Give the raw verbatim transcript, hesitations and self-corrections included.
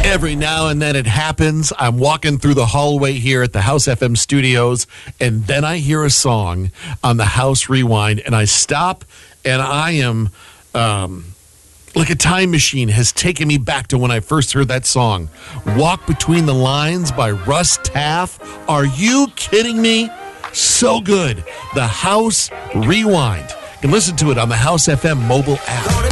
Every now and then it happens. I'm walking through the hallway here at the House F M studios, and then I hear a song on the House Rewind, and I stop, and I am um, like a time machine has taken me back to when I first heard that song. Walk Between the Lines by Russ Taff. Are you kidding me? So good. The House Rewind. You can listen to it on the House F M mobile app.